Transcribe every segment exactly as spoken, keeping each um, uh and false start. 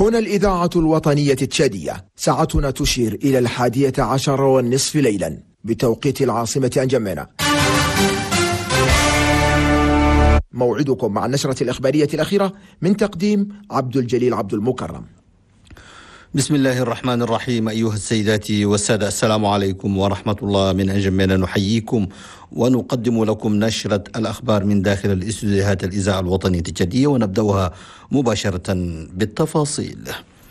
هنا الإذاعة الوطنية التشادية، ساعتنا تشير إلى الحادية عشر والنصف ليلا بتوقيت العاصمة أنجمينا. موعدكم مع النشرة الإخبارية الأخيرة من تقديم عبد الجليل عبد المكرم. بسم الله الرحمن الرحيم. أيها السيدات والسادة، السلام عليكم ورحمة الله. من أنجمينا نحييكم ونقدم لكم نشرة الأخبار من داخل الاستوديوهات الإذاعة الوطنية التشادية، ونبدأها مباشرة بالتفاصيل.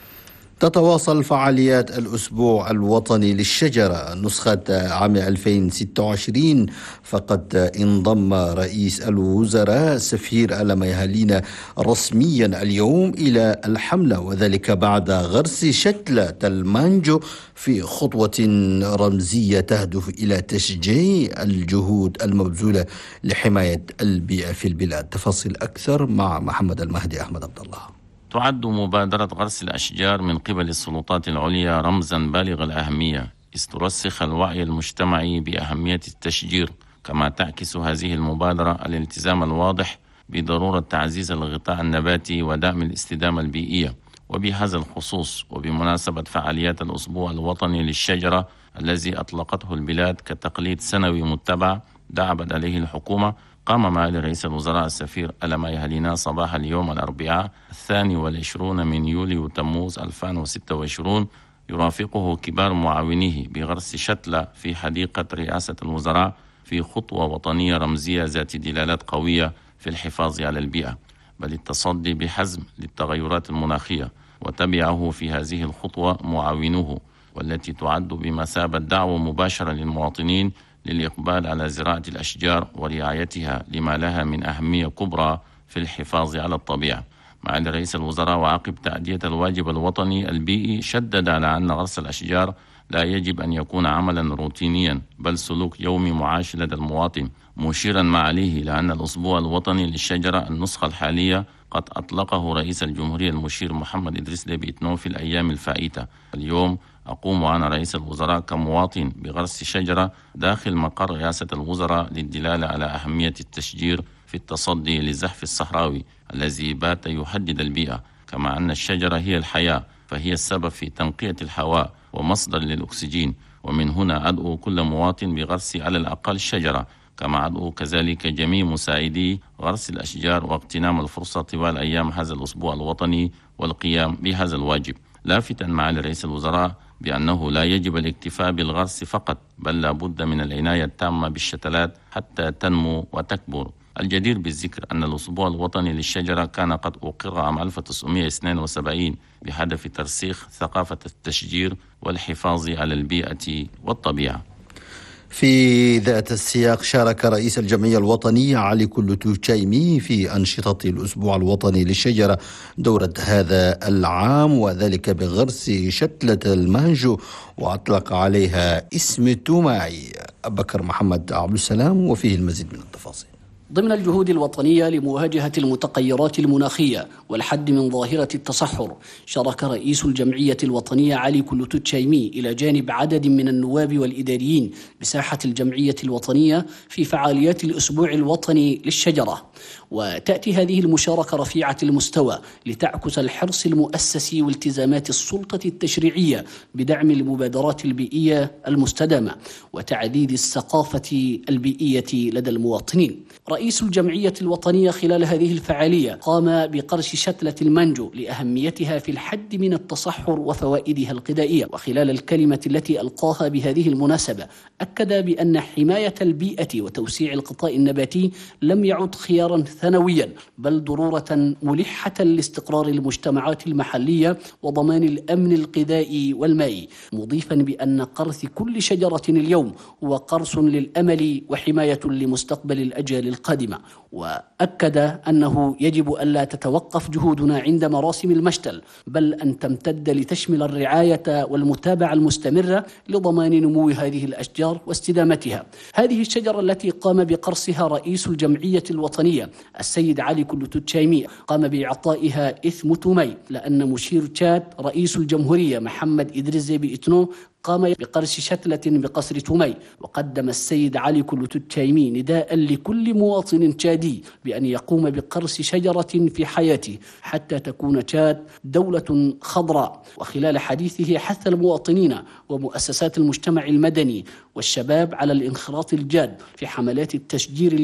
تتواصل فعاليات الأسبوع الوطني للشجرة نسخة عام ألفين وستة وعشرين، فقد انضم رئيس الوزراء سفير ألا ميهالينا رسميا اليوم إلى الحملة، وذلك بعد غرس شتلة المانجو في خطوة رمزية تهدف إلى تشجيع الجهود المبذولة لحماية البيئة في البلاد. تفاصيل أكثر مع محمد المهدي أحمد عبد الله. تعد مبادرة غرس الأشجار من قبل السلطات العليا رمزا بالغ الأهمية، إذ ترسخ الوعي المجتمعي بأهمية التشجير. كما تعكس هذه المبادرة الالتزام الواضح بضرورة تعزيز الغطاء النباتي ودعم الاستدامة البيئية. وبهذا الخصوص وبمناسبة فعاليات الأسبوع الوطني للشجرة الذي أطلقته البلاد كتقليد سنوي متبع دعبت عليه الحكومة، قام معالي رئيس الوزراء السفير ألا ميهالينا صباح اليوم الأربعاء الثاني والعشرون من يوليو تموز ألفين وستة وعشرين يرافقه كبار معاونيه بغرس شتلة في حديقة رئاسة الوزراء في خطوة وطنية رمزية ذات دلالات قوية في الحفاظ على البيئة، بل التصدي بحزم للتغيرات المناخية. وتبعه في هذه الخطوة معاونوه، والتي تعد بمثابة دعوة مباشرة للمواطنين للإقبال على زراعة الأشجار ورعايتها لما لها من أهمية كبرى في الحفاظ على الطبيعة. معالي رئيس الوزراء وعقب تأدية الواجب الوطني البيئي شدد على أن غرس الأشجار لا يجب أن يكون عملا روتينيا بل سلوك يومي معاش لدى المواطن، مشيرا معاليه لأن الأسبوع الوطني للشجرة النسخة الحالية قد أطلقه رئيس الجمهورية المشير محمد إدريس ديبي إتنو في الأيام الفائتة. اليوم أقوم أنا رئيس الوزراء كمواطن بغرس شجرة داخل مقر رئاسة الوزراء للدلالة على أهمية التشجير في التصدي للزحف الصحراوي الذي بات يهدد البيئة. كما أن الشجرة هي الحياة، فهي السبب في تنقية الهواء ومصدر للأكسجين، ومن هنا أدعو كل مواطن بغرس على الأقل شجرة. كما أدعو كذلك جميع مساعدي غرس الأشجار واغتنام الفرصة طوال أيام هذا الأسبوع الوطني والقيام بهذا الواجب، لافتا معالي رئيس الوزراء بأنه لا يجب الاكتفاء بالغرس فقط، بل لا بد من العناية التامة بالشتلات حتى تنمو وتكبر. الجدير بالذكر أن الأسبوع الوطني للشجرة كان قد أقر عام ألف وتسعمائة واثنين وسبعين بهدف ترسيخ ثقافة التشجير والحفاظ على البيئة والطبيعة. في ذات السياق شارك رئيس الجمعية الوطنية علي كلوتو تشايمي في أنشطة الأسبوع الوطني للشجرة دورة هذا العام، وذلك بغرس شتلة المانجو وأطلق عليها اسم توماي. بكر محمد عبد السلام وفيه المزيد من التفاصيل. ضمن الجهود الوطنية لمواجهة المتغيرات المناخية والحد من ظاهرة التصحر، شارك رئيس الجمعية الوطنية علي كلوتو تشايمي إلى جانب عدد من النواب والإداريين بساحة الجمعية الوطنية في فعاليات الأسبوع الوطني للشجرة. وتأتي هذه المشاركة رفيعة المستوى لتعكس الحرص المؤسسي والتزامات السلطة التشريعية بدعم المبادرات البيئية المستدامة وتعديد الثقافة البيئية لدى المواطنين. رئيس الجمعية الوطنية خلال هذه الفعالية قام بقرش شتلة المانجو لأهميتها في الحد من التصحر وفوائدها الغذائية. وخلال الكلمة التي ألقاها بهذه المناسبة أكد بأن حماية البيئة وتوسيع الغطاء النباتي لم يعد خيارا ثانويا بل ضرورة ملحة لاستقرار المجتمعات المحلية وضمان الأمن الغذائي والمائي، مضيفا بأن قرث كل شجرة اليوم هو قرص للأمل وحماية لمستقبل الأجيال القادمة. وأكد أنه يجب ألا تتوقف جهودنا عند مراسم المشتل بل أن تمتد لتشمل الرعاية والمتابعة المستمرة لضمان نمو هذه الأشجار واستدامتها. هذه الشجرة التي قام بقرصها رئيس الجمعية الوطنية السيد علي كلوتو تشايمي قام بإعطائها اسم توماي، لأن مشير تشاد رئيس الجمهورية محمد إدريس ديبي إتنو قام بقرص شتلة بقصر تومي، وقدم السيد علي كلوتو التشايمي نداء لكل مواطن تشادي بأن يقوم بقرص شجرة في حياته حتى تكون تشاد دولة خضراء. وخلال حديثه حث المواطنين ومؤسسات المجتمع المدني والشباب على الانخراط الجاد في حملات التشجير